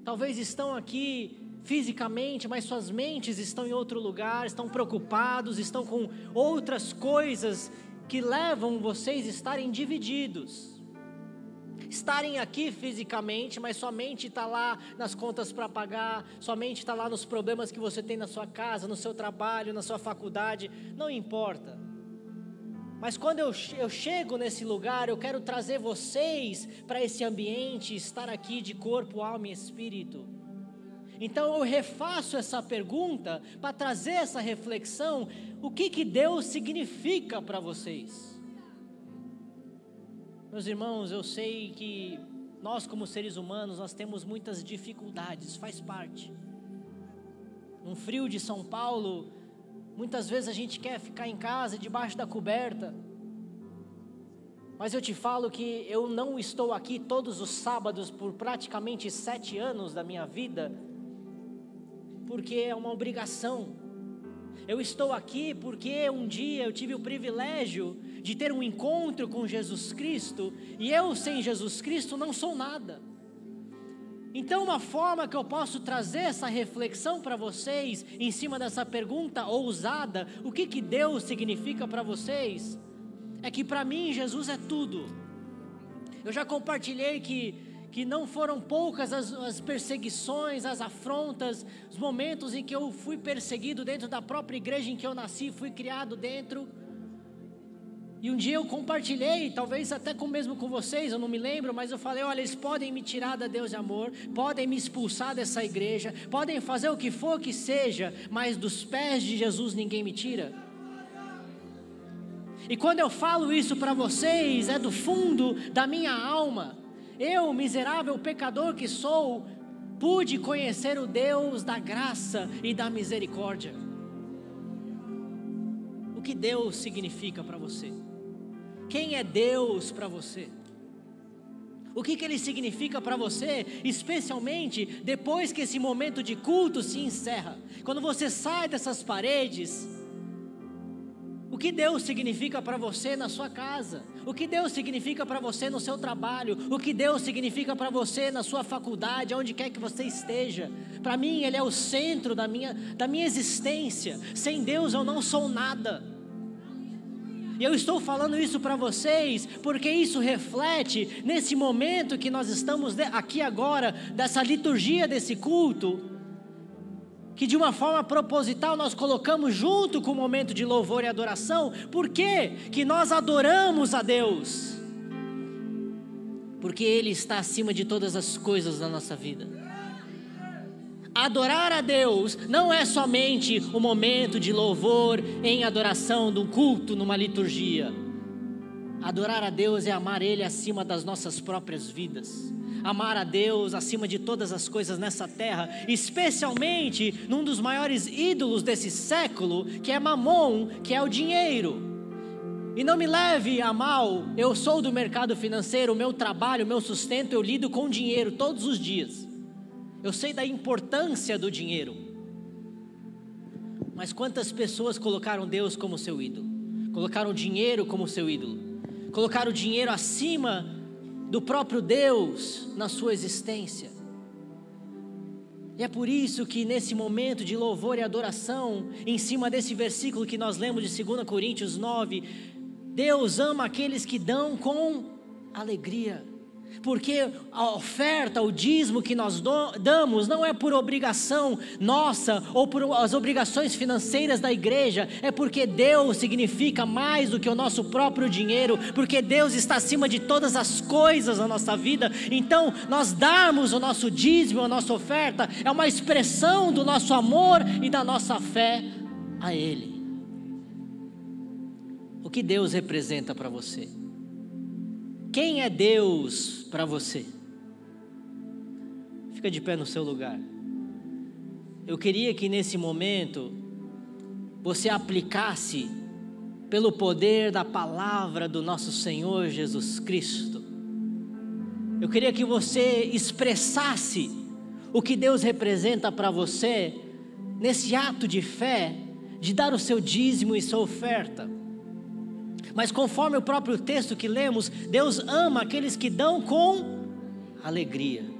talvez estão aqui fisicamente, mas suas mentes estão em outro lugar, estão preocupados, estão com outras coisas que levam vocês a estarem divididos. Estarem aqui fisicamente, mas sua mente está lá nas contas para pagar, sua mente está lá nos problemas que você tem na sua casa, no seu trabalho, na sua faculdade, não importa. Mas quando eu chego nesse lugar, eu quero trazer vocês para esse ambiente, estar aqui de corpo, alma e espírito. Então eu refaço essa pergunta para trazer essa reflexão, o que Deus significa para vocês? Meus irmãos, eu sei que nós como seres humanos, nós temos muitas dificuldades, faz parte. No frio de São Paulo, muitas vezes a gente quer ficar em casa, debaixo da coberta. Mas eu te falo que eu não estou aqui todos os sábados por praticamente 7 anos da minha vida, porque é uma obrigação. Eu estou aqui porque um dia eu tive o privilégio de ter um encontro com Jesus Cristo, e eu sem Jesus Cristo não sou nada. Então uma forma que eu posso trazer essa reflexão para vocês, em cima dessa pergunta ousada, o que Deus significa para vocês, é que para mim Jesus é tudo. Eu já compartilhei que não foram poucas as perseguições, as afrontas, os momentos em que eu fui perseguido dentro da própria igreja em que eu nasci, fui criado dentro. E um dia eu compartilhei, talvez até mesmo com vocês, eu não me lembro, mas eu falei, olha, eles podem me tirar da Deus de amor, podem me expulsar dessa igreja, podem fazer o que for que seja, mas dos pés de Jesus ninguém me tira. E quando eu falo isso para vocês, é do fundo da minha alma. Eu, miserável pecador que sou, pude conhecer o Deus da graça e da misericórdia. O que Deus significa para você? Quem é Deus para você? O que Ele significa para você, especialmente depois que esse momento de culto se encerra? Quando você sai dessas paredes, o que Deus significa para você na sua casa? O que Deus significa para você no seu trabalho? O que Deus significa para você na sua faculdade, onde quer que você esteja? Para mim Ele é o centro da minha existência. Sem Deus eu não sou nada. E eu estou falando isso para vocês, porque isso reflete nesse momento que nós estamos aqui agora, dessa liturgia desse culto, que de uma forma proposital nós colocamos junto com o momento de louvor e adoração. Por quê que nós adoramos a Deus? Porque Ele está acima de todas as coisas da nossa vida. Adorar a Deus não é somente o momento de louvor em adoração, de um culto, numa liturgia. Adorar a Deus é amar Ele acima das nossas próprias vidas. Amar a Deus acima de todas as coisas nessa terra, especialmente num dos maiores ídolos desse século, que é Mamon, que é o dinheiro. E não me leve a mal, eu sou do mercado financeiro, o meu trabalho, o meu sustento, eu lido com dinheiro todos os dias. Eu sei da importância do dinheiro. Mas quantas pessoas colocaram Deus como seu ídolo? Colocaram o dinheiro como seu ídolo? Colocaram o dinheiro acima do próprio Deus na sua existência? E é por isso que nesse momento de louvor e adoração, em cima desse versículo que nós lemos de 2 Coríntios 9, Deus ama aqueles que dão com alegria. Porque a oferta, o dízimo que nós damos não é por obrigação nossa ou por as obrigações financeiras da igreja, é porque Deus significa mais do que o nosso próprio dinheiro, porque Deus está acima de todas as coisas na nossa vida. Então nós darmos o nosso dízimo, a nossa oferta, é uma expressão do nosso amor e da nossa fé a Ele. O que Deus representa para você? Quem é Deus para você? Fica de pé no seu lugar. Eu queria que nesse momento você aplicasse pelo poder da palavra do nosso Senhor Jesus Cristo. Eu queria que você expressasse o que Deus representa para você nesse ato de fé, de dar o seu dízimo e sua oferta. Mas conforme o próprio texto que lemos, Deus ama aqueles que dão com alegria.